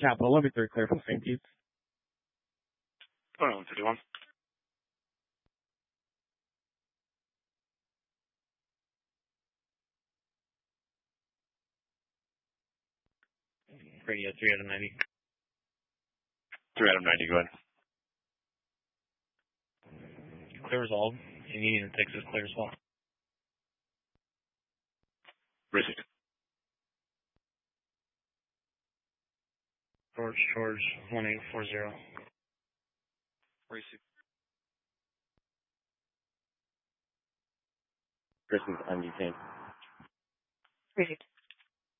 Capital 11-3, clear for St. Pete. 151. Radio 3 out of 90. 3 out of 90, go ahead. Clear resolved. Union Texas clear as well. Received. George 1840. Received. Person's undetained. Received.